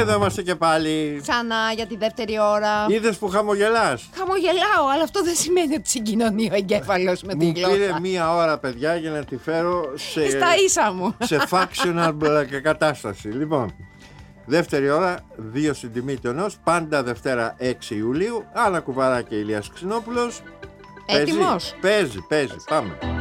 Εδώ είμαστε και πάλι. Ξανά για τη δεύτερη ώρα. Είδες που χαμογελάς? Χαμογελάω, αλλά αυτό δεν σημαίνει ότι συγκοινωνεί ο εγκέφαλος με τη Μου γλώσσα. πήρε μία ώρα, παιδιά, για να τη φέρω Στα ίσα μου. σε functional κατάσταση. Λοιπόν, δεύτερη ώρα, 2 στην τιμή του ενός. Πάντα Δευτέρα 6 Ιουλίου. Άννα Κουβαρά και Ηλίας Ξινόπουλος. Έτοιμος? Παίζει. Πάμε.